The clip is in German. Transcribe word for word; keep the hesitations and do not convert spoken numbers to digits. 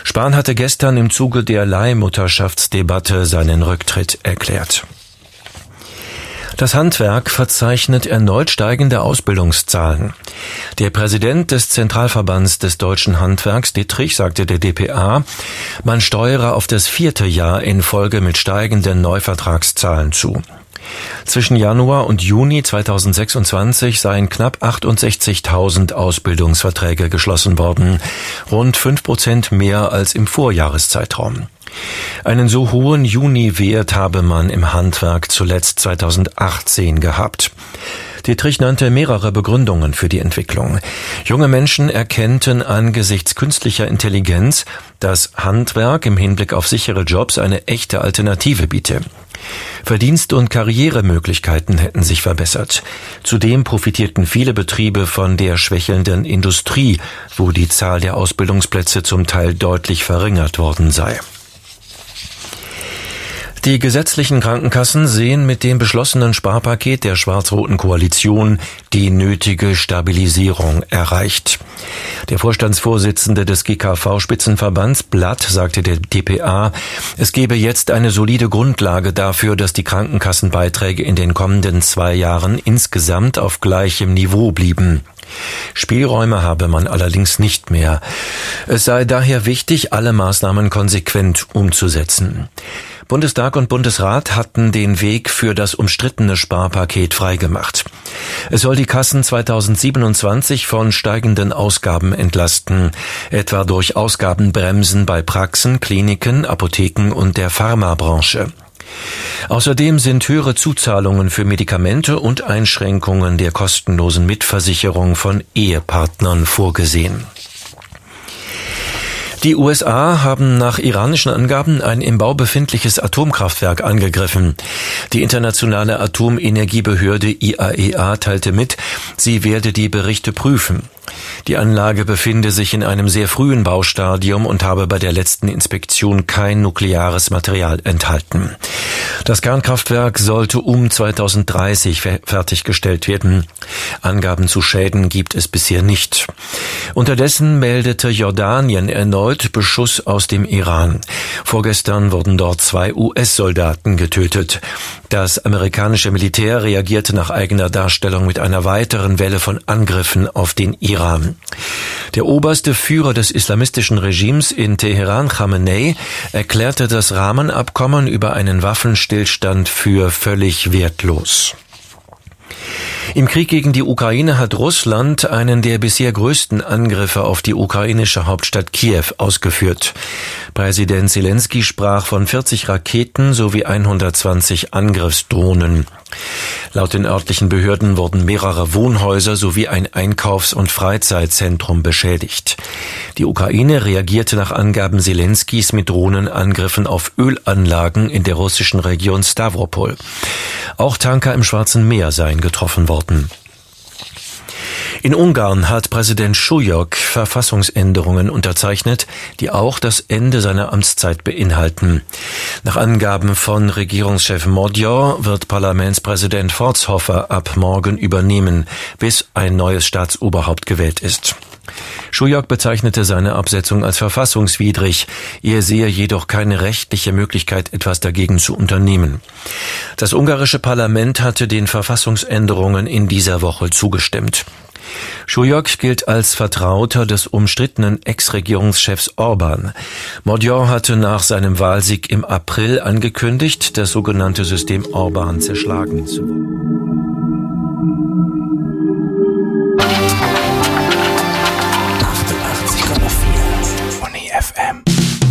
Spahn hatte gestern im Zuge der Leihmutterschaftsdebatte seinen Rücktritt erklärt. Das Handwerk verzeichnet erneut steigende Ausbildungszahlen. Der Präsident des Zentralverbands des deutschen Handwerks, Dittrich, sagte der D P A, man steuere auf das vierte Jahr in Folge mit steigenden Neuvertragszahlen zu. Zwischen Januar und Juni zweitausendsechsundzwanzig seien knapp achtundsechzigtausend Ausbildungsverträge geschlossen worden, rund fünf Prozent mehr als im Vorjahreszeitraum. Einen so hohen Juni-Wert habe man im Handwerk zuletzt zweitausendachtzehn gehabt. Dittrich nannte mehrere Begründungen für die Entwicklung. Junge Menschen erkennten angesichts künstlicher Intelligenz, dass Handwerk im Hinblick auf sichere Jobs eine echte Alternative biete. Verdienst- und Karrieremöglichkeiten hätten sich verbessert. Zudem profitierten viele Betriebe von der schwächelnden Industrie, wo die Zahl der Ausbildungsplätze zum Teil deutlich verringert worden sei. Die gesetzlichen Krankenkassen sehen mit dem beschlossenen Sparpaket der schwarz-roten Koalition die nötige Stabilisierung erreicht. Der Vorstandsvorsitzende des G K V-Spitzenverbands Blatt sagte der D P A, es gebe jetzt eine solide Grundlage dafür, dass die Krankenkassenbeiträge in den kommenden zwei Jahren insgesamt auf gleichem Niveau blieben. Spielräume habe man allerdings nicht mehr. Es sei daher wichtig, alle Maßnahmen konsequent umzusetzen. Bundestag und Bundesrat hatten den Weg für das umstrittene Sparpaket freigemacht. Es soll die Kassen zweitausendsiebenundzwanzig von steigenden Ausgaben entlasten, etwa durch Ausgabenbremsen bei Praxen, Kliniken, Apotheken und der Pharmabranche. Außerdem sind höhere Zuzahlungen für Medikamente und Einschränkungen der kostenlosen Mitversicherung von Ehepartnern vorgesehen. Die U S A haben nach iranischen Angaben ein im Bau befindliches Atomkraftwerk angegriffen. Die internationale Atomenergiebehörde I A E A teilte mit, sie werde die Berichte prüfen. Die Anlage befinde sich in einem sehr frühen Baustadium und habe bei der letzten Inspektion kein nukleares Material enthalten. Das Kernkraftwerk sollte um zweitausenddreißig fertiggestellt werden. Angaben zu Schäden gibt es bisher nicht. Unterdessen meldete Jordanien erneut Beschuss aus dem Iran. Vorgestern wurden dort zwei U S-Soldaten getötet. Das amerikanische Militär reagierte nach eigener Darstellung mit einer weiteren Welle von Angriffen auf den Iran. Der oberste Führer des islamistischen Regimes in Teheran, Khamenei, erklärte das Rahmenabkommen über einen Waffenstillstand für völlig wertlos. Im Krieg gegen die Ukraine hat Russland einen der bisher größten Angriffe auf die ukrainische Hauptstadt Kiew ausgeführt. Präsident Selenskyj sprach von vierzig Raketen sowie hundertzwanzig Angriffsdrohnen. Laut den örtlichen Behörden wurden mehrere Wohnhäuser sowie ein Einkaufs- und Freizeitzentrum beschädigt. Die Ukraine reagierte nach Angaben Selenskys mit Drohnenangriffen auf Ölanlagen in der russischen Region Stavropol. Auch Tanker im Schwarzen Meer seien getroffen worden. In Ungarn hat Präsident Šujok Verfassungsänderungen unterzeichnet, die auch das Ende seiner Amtszeit beinhalten. Nach Angaben von Regierungschef Magyar wird Parlamentspräsident Forsthofer ab morgen übernehmen, bis ein neues Staatsoberhaupt gewählt ist. Šujok bezeichnete seine Absetzung als verfassungswidrig. Er sehe jedoch keine rechtliche Möglichkeit, etwas dagegen zu unternehmen. Das ungarische Parlament hatte den Verfassungsänderungen in dieser Woche zugestimmt. Šujok gilt als Vertrauter des umstrittenen Ex-Regierungschefs Orbán. Magyar hatte nach seinem Wahlsieg im April angekündigt, das sogenannte System Orbán zerschlagen zu wollen.